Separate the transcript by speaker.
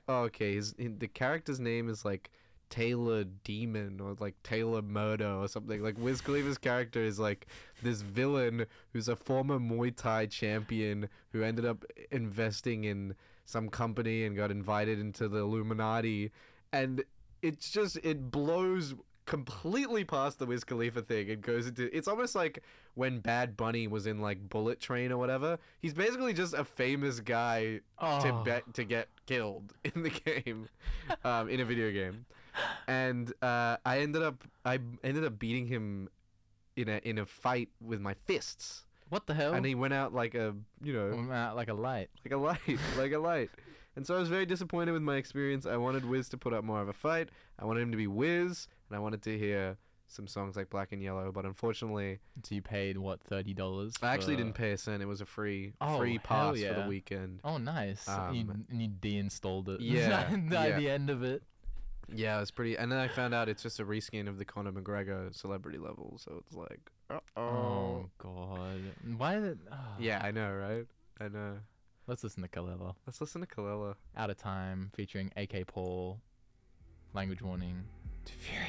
Speaker 1: oh, okay, the character's name is like Taylor Demon or like Taylor Murder or something. Like Wiz Khalifa's character is like this villain who's a former Muay Thai champion who ended up investing in some company and got invited into the Illuminati, and it blows completely past the Wiz Khalifa thing and goes into it's almost like when Bad Bunny was in like Bullet Train or whatever. He's basically just a famous guy to get killed in the game, in a video game, and I ended up beating him in a fight with my fists.
Speaker 2: What the hell?
Speaker 1: And he went out like
Speaker 2: Like a light.
Speaker 1: like a light, like a light. And so I was very disappointed with my experience. I wanted Wiz to put up more of a fight. I wanted him to be Wiz, and I wanted to hear some songs like Black and Yellow. But unfortunately,
Speaker 2: So you paid what, $30?
Speaker 1: I actually didn't pay a cent. It was a free
Speaker 2: Oh, hell
Speaker 1: pass for
Speaker 2: yeah.
Speaker 1: the weekend.
Speaker 2: Oh, nice. And you deinstalled it.
Speaker 1: Yeah,
Speaker 2: By
Speaker 1: yeah.
Speaker 2: the end of it.
Speaker 1: Yeah, it was pretty. And then I found out it's just a reskin of the Conor McGregor celebrity level. So it's like,
Speaker 2: Oh God. Why did?
Speaker 1: Yeah, I know, right? I know.
Speaker 2: Let's listen to Kalila.
Speaker 1: Let's listen to Kalila.
Speaker 2: Out of Time featuring AK Paul. Language Warning.